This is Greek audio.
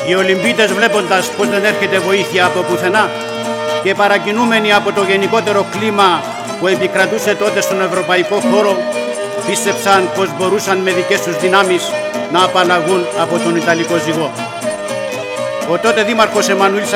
Οι Ολυμπίτες, βλέποντας πως δεν έρχεται βοήθεια από πουθενά και παρακινούμενοι από το γενικότερο κλίμα που επικρατούσε τότε στον ευρωπαϊκό χώρο, πίστεψαν πως μπορούσαν με δικές τους δυνάμεις να απαλλαγούν από τον Ιταλικό ζυγό. Ο τότε δήμαρχος Εμμανουήλ